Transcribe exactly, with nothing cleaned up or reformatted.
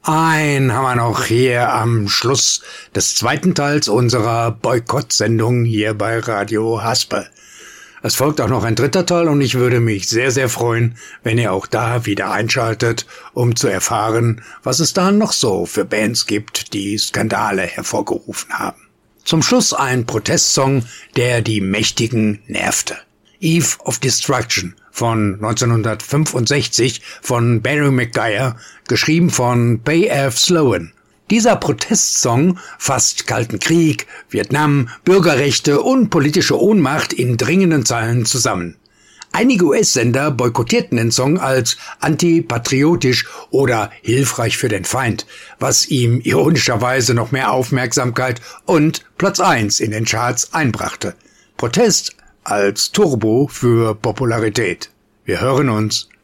Einen haben wir noch hier am Schluss des zweiten Teils unserer Boykott-Sendung hier bei Radio Haspe. Es folgt auch noch ein dritter Teil und ich würde mich sehr, sehr freuen, wenn ihr auch da wieder einschaltet, um zu erfahren, was es da noch so für Bands gibt, die Skandale hervorgerufen haben. Zum Schluss ein Protestsong, der die Mächtigen nervte. Eve of Destruction von neunzehnhundertfünfundsechzig von Barry McGuire, geschrieben von Bay F. Sloan. Dieser Protestsong fasst Kalten Krieg, Vietnam, Bürgerrechte und politische Ohnmacht in dringenden Zeilen zusammen. Einige U S-Sender boykottierten den Song als antipatriotisch oder hilfreich für den Feind, was ihm ironischerweise noch mehr Aufmerksamkeit und Platz eins in den Charts einbrachte. Protest als Turbo für Popularität. Wir hören uns.